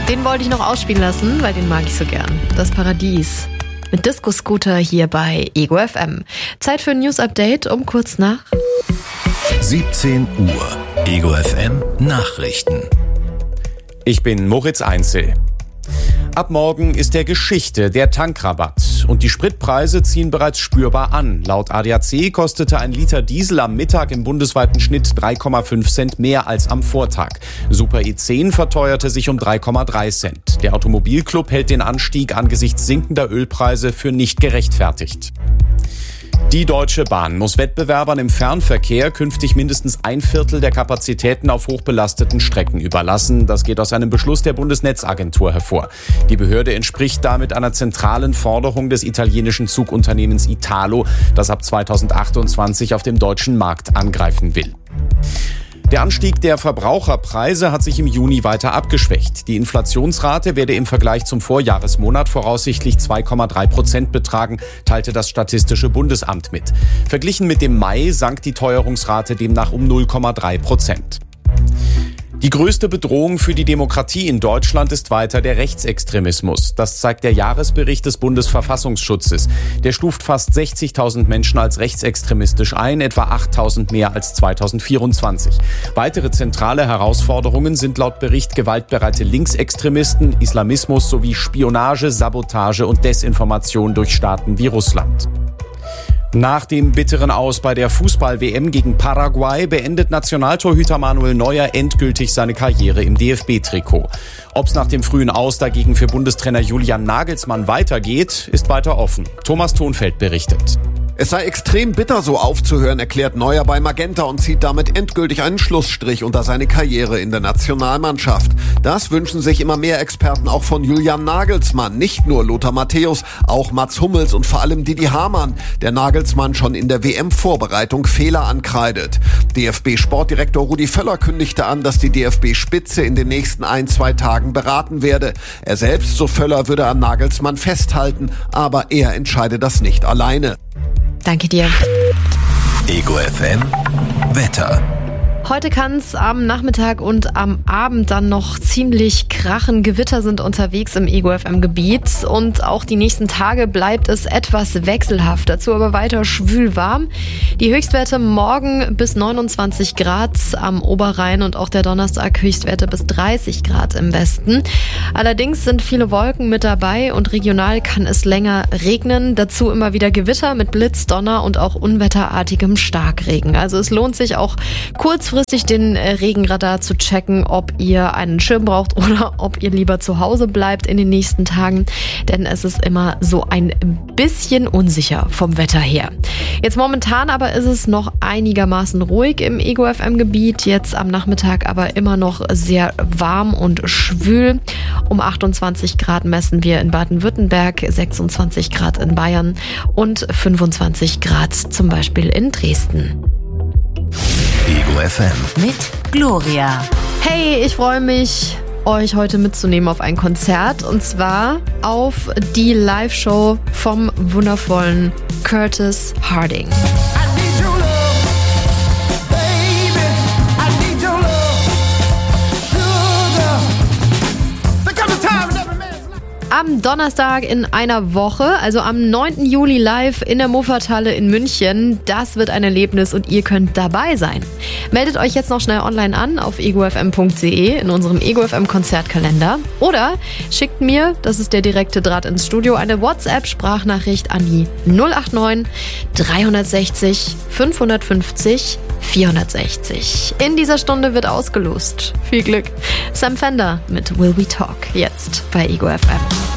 Den wollte ich noch ausspielen lassen, weil den mag ich so gern. Das Paradies. Mit Disco Scooter hier bei Ego FM. Zeit für ein News-Update um kurz nach 17 Uhr. Ego FM Nachrichten. Ich bin Moritz Einzel. Ab morgen ist der Geschichte der Tankrabatt und die Spritpreise ziehen bereits spürbar an. Laut ADAC kostete ein Liter Diesel am Mittag im bundesweiten Schnitt 3,5 Cent mehr als am Vortag. Super E10 verteuerte sich um 3,3 Cent. Der Automobilclub hält den Anstieg angesichts sinkender Ölpreise für nicht gerechtfertigt. Die Deutsche Bahn muss Wettbewerbern im Fernverkehr künftig mindestens 1/4 der Kapazitäten auf hochbelasteten Strecken überlassen. Das geht aus einem Beschluss der Bundesnetzagentur hervor. Die Behörde entspricht damit einer zentralen Forderung des italienischen Zugunternehmens Italo, das ab 2028 auf dem deutschen Markt angreifen will. Der Anstieg der Verbraucherpreise hat sich im Juni weiter abgeschwächt. Die Inflationsrate werde im Vergleich zum Vorjahresmonat voraussichtlich 2,3% betragen, teilte das Statistische Bundesamt mit. Verglichen mit dem Mai sank die Teuerungsrate demnach um 0,3%. Die größte Bedrohung für die Demokratie in Deutschland ist weiter der Rechtsextremismus. Das zeigt der Jahresbericht des Bundesverfassungsschutzes. Der stuft fast 60.000 Menschen als rechtsextremistisch ein, etwa 8.000 mehr als 2024. Weitere zentrale Herausforderungen sind laut Bericht gewaltbereite Linksextremisten, Islamismus sowie Spionage, Sabotage und Desinformation durch Staaten wie Russland. Nach dem bitteren Aus bei der Fußball-WM gegen Paraguay beendet Nationaltorhüter Manuel Neuer endgültig seine Karriere im DFB-Trikot. Ob es nach dem frühen Aus dagegen für Bundestrainer Julian Nagelsmann weitergeht, ist weiter offen. Thomas Thonfeld berichtet. Es sei extrem bitter, so aufzuhören, erklärt Neuer bei Magenta und zieht damit endgültig einen Schlussstrich unter seine Karriere in der Nationalmannschaft. Das wünschen sich immer mehr Experten auch von Julian Nagelsmann. Nicht nur Lothar Matthäus, auch Mats Hummels und vor allem Didi Hamann, der Nagelsmann schon in der WM-Vorbereitung Fehler ankreidet. DFB-Sportdirektor Rudi Völler kündigte an, dass die DFB-Spitze in den nächsten 1-2 Tagen beraten werde. Er selbst, so Völler, würde an Nagelsmann festhalten, aber er entscheide das nicht alleine. Danke dir. Ego FM Wetter. Heute kann es am Nachmittag und am Abend dann noch ziemlich krachen. Gewitter sind unterwegs im Ego FM Gebiet und auch die nächsten Tage bleibt es etwas wechselhaft. Dazu aber weiter schwül warm. Die Höchstwerte morgen bis 29 Grad am Oberrhein und auch der Donnerstag Höchstwerte bis 30 Grad im Westen. Allerdings sind viele Wolken mit dabei und regional kann es länger regnen. Dazu immer wieder Gewitter mit Blitz, Donner und auch unwetterartigem Starkregen. Also es lohnt sich auch kurzfristig den Regenradar zu checken, ob ihr einen Schirm braucht oder ob ihr lieber zu Hause bleibt in den nächsten Tagen, denn es ist immer so ein bisschen unsicher vom Wetter her. Jetzt momentan aber ist es noch einigermaßen ruhig im Ego FM Gebiet, jetzt am Nachmittag aber immer noch sehr warm und schwül. Um 28 Grad messen wir in Baden-Württemberg, 26 Grad in Bayern und 25 Grad zum Beispiel in Dresden. Ego FM mit Gloria. Hey, ich freue mich, euch heute mitzunehmen auf ein Konzert und zwar auf die Live-Show vom wundervollen Curtis Harding. Am Donnerstag in einer Woche, also am 9. Juli live in der Muffathalle in München. Das wird ein Erlebnis und ihr könnt dabei sein. Meldet euch jetzt noch schnell online an auf egofm.de in unserem Ego FM Konzertkalender oder schickt mir, das ist der direkte Draht ins Studio, eine WhatsApp-Sprachnachricht an die 089 360 550 460. In dieser Stunde wird ausgelost. Viel Glück. Sam Fender mit Will We Talk. Jetzt bei Ego FM.